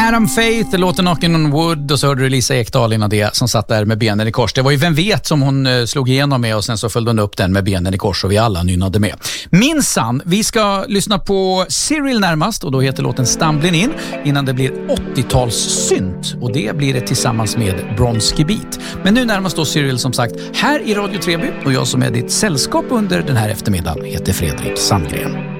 Adam Faith, det låter Knockin' on Wood, och så hörde du Lisa Ekdahl innan det som satt där med benen i kors. Det var ju Vem vet som hon slog igenom med, och sen så följde hon upp den med benen i kors och vi alla nynnade med. Minsann, vi ska lyssna på Cyril närmast, och då heter låten Stumbling In, innan det blir 80-talssynt, och det blir det tillsammans med Bronski Beat. Men nu närmast då Cyril som sagt här i Radio Treby, och jag som är ditt sällskap under den här eftermiddagen heter Fredrik Sandgren.